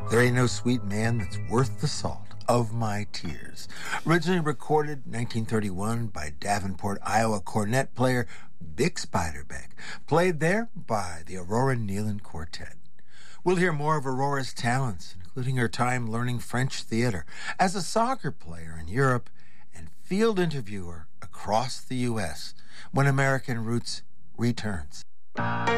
There Ain't No Sweet Man That's Worth the Salt of My Tears. Originally recorded in 1931 by Davenport, Iowa cornet player Bix Beiderbecke. Played there by the Aurora Nealon Quartet. We'll hear more of Aurora's talents, including her time learning French theater, as a soccer player in Europe and field interviewer across the U.S. when American Roots returns.